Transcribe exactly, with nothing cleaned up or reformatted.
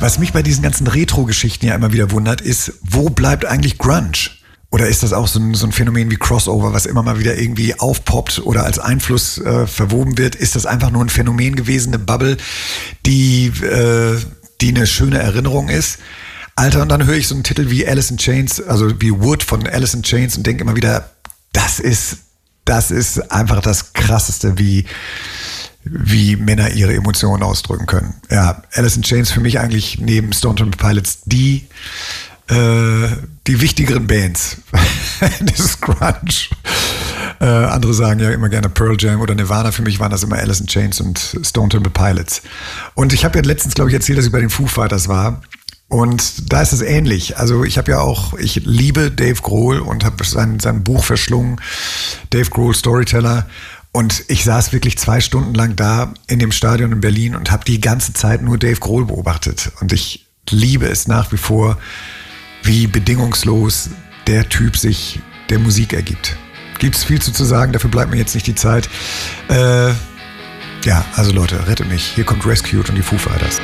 Was mich bei diesen ganzen Retro-Geschichten ja immer wieder wundert, ist, wo bleibt eigentlich Grunge? Oder ist das auch so ein, so ein Phänomen wie Crossover, was immer mal wieder irgendwie aufpoppt oder als Einfluss äh, verwoben wird? Ist das einfach nur ein Phänomen gewesen, eine Bubble, die, äh, die eine schöne Erinnerung ist? Alter, und dann höre ich so einen Titel wie Alice in Chains, also wie Wood von Alice in Chains und denke immer wieder, das ist, das ist einfach das Krasseste, wie, wie Männer ihre Emotionen ausdrücken können. Ja, Alice in Chains für mich eigentlich neben Stone Temple Pilots die äh, die wichtigeren Bands des Grunge. Äh, andere sagen ja immer gerne Pearl Jam oder Nirvana. Für mich waren das immer Alice in Chains und Stone Temple Pilots. Und ich habe ja letztens, glaube ich, erzählt, dass ich bei den Foo Fighters war. Und da ist es ähnlich. Also ich habe ja auch, ich liebe Dave Grohl und habe sein, sein Buch verschlungen, Dave Grohl Storyteller. Und ich saß wirklich zwei Stunden lang da in dem Stadion in Berlin und habe die ganze Zeit nur Dave Grohl beobachtet. Und ich liebe es nach wie vor, wie bedingungslos der Typ sich der Musik ergibt. Gibt es viel zu, zu sagen, dafür bleibt mir jetzt nicht die Zeit. Äh, ja, also Leute, rettet mich. Hier kommt Rescued und die Foo Fighters.